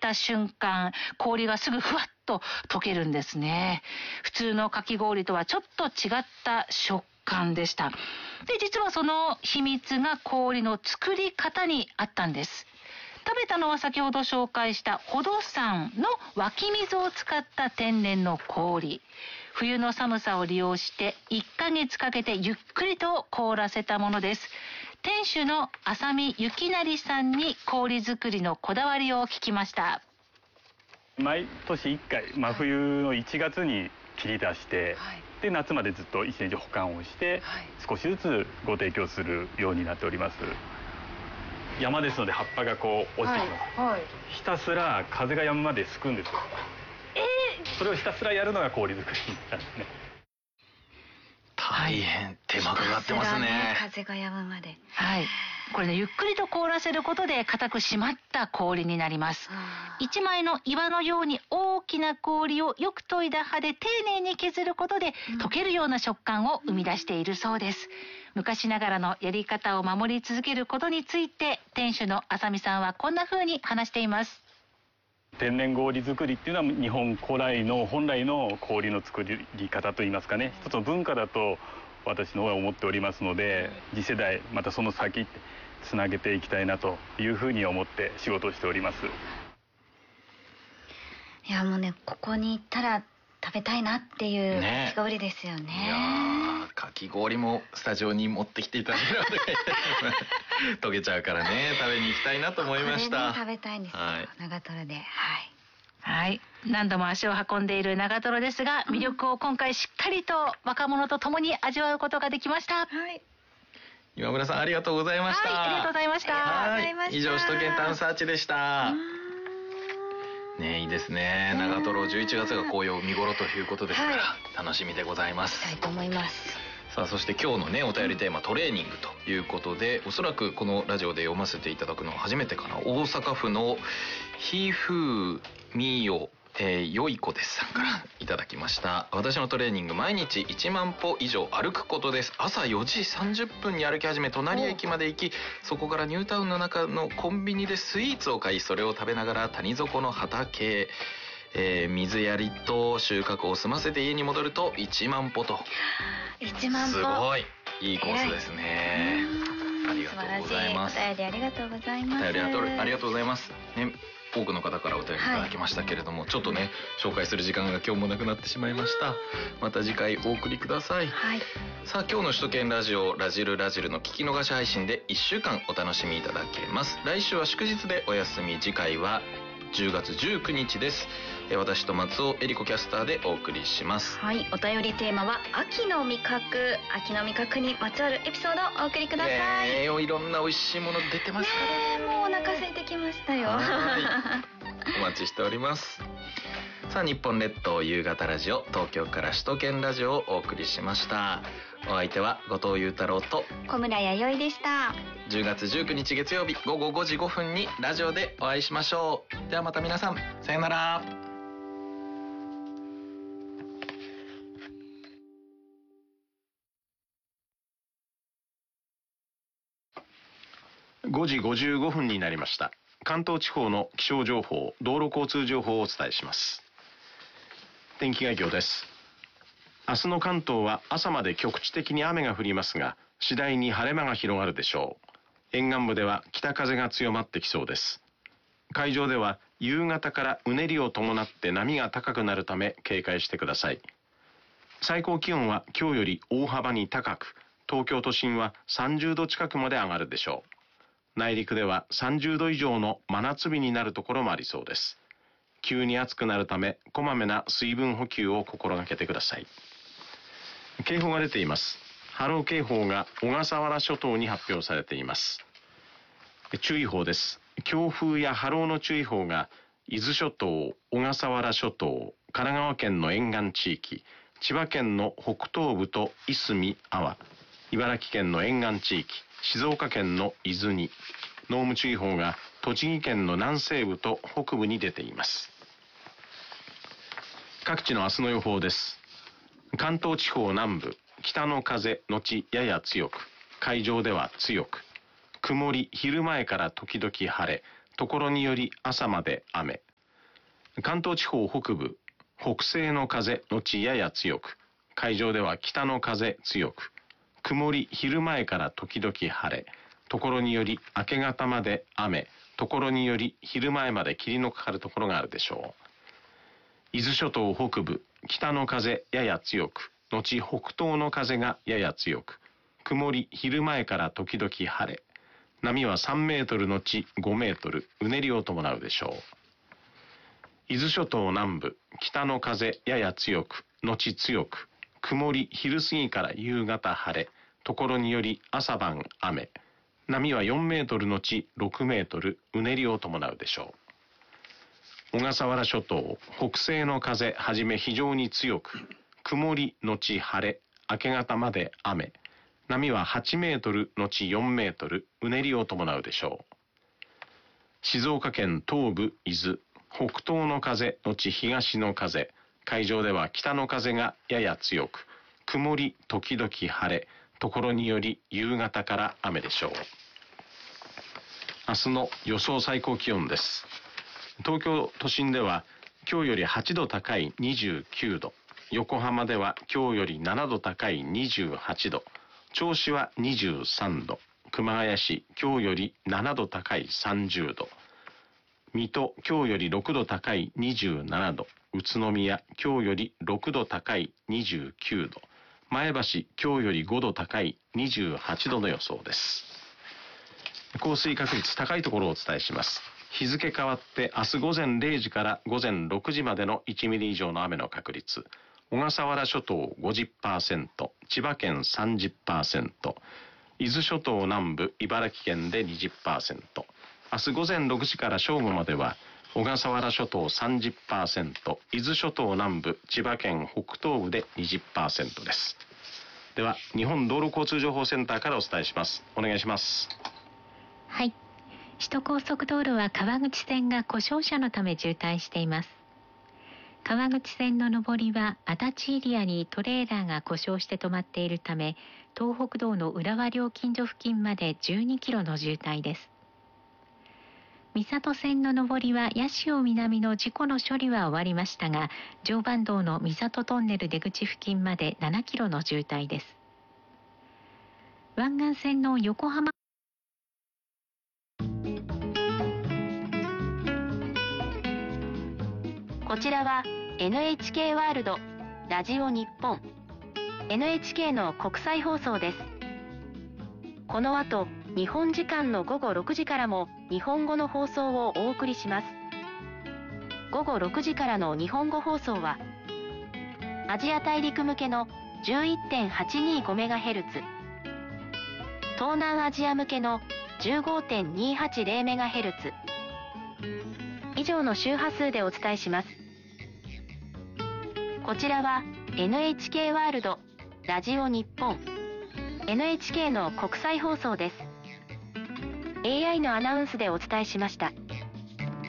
た瞬間、氷がすぐふわっと溶けるんですね。普通のかき氷とはちょっと違った食感でした。で、実はその秘密が氷の作り方にあったんです。食べたのは先ほど紹介した宝登山の湧き水を使った天然の氷。冬の寒さを利用して1ヶ月かけてゆっくりと凍らせたものです。店主の浅見幸成さんに氷作りのこだわりを聞きました。 毎年1回、真冬の1月に切り出して、で夏までずっと1年以上保管をして、少しずつご提供するようになっております。山ですので葉っぱがこう落ちてきます、ひたすら風が止むまですくんですよ。それをひたすらやるのが氷作りなんですね。 大変手間かかってますね。 風が止むまで。 これね、ゆっくりと凍らせることで固く締まった氷になります。一枚の岩のように大きな氷をよく研いだ刃で丁寧に削ることで溶けるような食感を生み出しているそうです。昔ながらのやり方を守り続けることについて、店主の浅見さんはこんな風に話しています。 天然氷作りっていうのは日本古来の本来の氷の作り方といいますかね、一つの文化だと私の方は思っておりますので、次世代またその先つなげていきたいなというふうに思って仕事をしております。 いやもうね、ここに行ったら食べたいなっていうかき氷ですよね。 いやかき氷もスタジオに持ってきていただければ溶けちゃうからね、食べに行きたいなと思いました。 食べたいんですよ、長瀞で。 何度も足を運んでいる長瀞ですが、魅力を今回しっかりと若者と共に味わうことができました。 今村さんありがとうございました。 ありがとうございました。 以上首都圏タウンサーチでした。ね、いいですね。長瀞11月が紅葉見頃ということですから、楽しみでございます。 したいと思います。 さあ、そして今日のねお便りテーマトレーニングということで、おそらくこのラジオで読ませていただくのは初めてかな。大阪府のひふみよよいこですさんからいただきました。私のトレーニング、毎日1万歩以上歩くことです。朝4時30分に歩き始め、隣駅まで行き、そこからニュータウンの中のコンビニでスイーツを買い、それを食べながら谷底の畑へ、水やりと収穫を済ませて家に戻ると1万歩と。 1万歩、 すごいいいコースですね。ありがとうございます。 お便りありがとうございます。 ありがとうございますね。多くの方からお便りいただきましたけれども、ちょっとね紹介する時間が今日もなくなってしまいました。また次回お送りください。さあ、今日の首都圏ラジオラジルラジルの聞き逃し配信で1週間お楽しみいただけます。来週は祝日でお休み、次回は10月19日です。私と松尾恵里子キャスターでお送りします。 お便りテーマは秋の味覚。秋の味覚にまつわるエピソードをお送りください。 いろんな美味しいもの出てますからね。 もうお腹空いてきましたよ。 お待ちしております。さあ、日本列島夕方ラジオ、東京から首都圏ラジオをお送りしました。お相手は後藤裕太郎と小村弥生でした。 10月19日月曜日午後5時5分にラジオでお会いしましょう。ではまた皆さん、さよなら。 5時55分になりました。関東地方の気象情報、道路交通情報をお伝えします。天気概況です。明日の関東は朝まで局地的に雨が降りますが、次第に晴れ間が広がるでしょう。沿岸部では北風が強まってきそうです。海上では夕方からうねりを伴って波が高くなるため警戒してください。最高気温は今日より大幅に高く、東京都心は30度近くまで上がるでしょう。内陸では30度以上の真夏日になるところもありそうです。急に暑くなるため、こまめな水分補給を心がけてください。警報が出ています。波浪警報が小笠原諸島に発表されています。注意報です。強風や波浪の注意報が伊豆諸島、小笠原諸島、神奈川県の沿岸地域、千葉県の北東部といすみ、安房、茨城県の沿岸地域、静岡県の伊豆に、濃霧注意報が栃木県の南西部と北部に出ています。各地の明日の予報です。関東地方南部、北の風のちやや強く、海上では強く、曇り、昼前から時々晴れ、ところにより朝まで雨。 関東地方北部、北西の風のちやや強く、海上では北の風強く、曇り、昼前から時々晴れ、ところにより明け方まで雨、ところにより昼前まで霧のかかるところがあるでしょう。伊豆諸島北部、北の風やや強く、後北東の風がやや強く、曇り、昼前から時々晴れ、波は3メートルのち5メートル、うねりを伴うでしょう。伊豆諸島南部、北の風やや強く、後強く、曇り、昼過ぎから夕方晴れ、ところにより朝晩雨、波は4メートルのち6メートル、うねりを伴うでしょう。小笠原諸島、北西の風はじめ非常に強く、曇りのち晴れ、明け方まで雨、波は8メートルのち4メートル、うねりを伴うでしょう。静岡県東部伊豆、北東の風のち東の風、海上では北の風がやや強く、曇り時々晴れ、ところにより夕方から雨でしょう。明日の予想最高気温です。東京都心では今日より8度高い29度、横浜では今日より7度高い28度、銚子は23度、熊谷市今日より7度高い30度、水戸今日より6度高い27度、宇都宮今日より6度高い29度、前橋今日より5度高い28度の予想です。降水確率高いところをお伝えします。日付変わって明日午前0時から午前6時までの1ミリ以上の雨の確率、小笠原諸島 50%、千葉県 30%、伊豆諸島南部、茨城県で 20%、明日午前6時から正午までは小笠原諸島 30%、伊豆諸島南部、千葉県北東部で 20% です。では日本道路交通情報センターからお伝えします。お願いします。 はい、首都高速道路は川口線が故障車のため渋滞しています。川口線の上りは足立エリアにトレーラーが故障して止まっているため、東北道の浦和料金所付近まで12キロの渋滞です。三郷線の上りは八潮南の事故の処理は終わりましたが、常磐道の三郷トンネル出口付近まで7キロの渋滞です。湾岸線の横浜こちらは NHK ワールドラジオ日本 NHK の国際放送です。この後日本時間の午後6時からも日本語の放送をお送りします。午後6時からの日本語放送はアジア大陸向けの 11.825MHz、 東南アジア向けの 15.280MHz 以上の周波数でお伝えします。こちらは NHK ワールドラジオ日本 NHK の国際放送です。AI のアナウンスでお伝えしました。